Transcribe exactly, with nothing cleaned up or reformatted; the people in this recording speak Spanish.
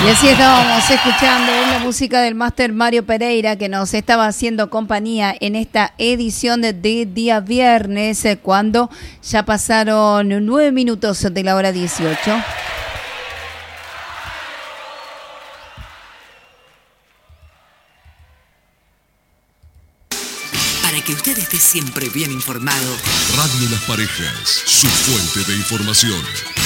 Y así estábamos escuchando la música del Máster Mario Pereira, que nos estaba haciendo compañía en esta edición de, de día viernes, cuando ya pasaron nueve minutos de la hora dieciocho. Para que usted esté siempre bien informado, Radio Las Parejas, su fuente de información.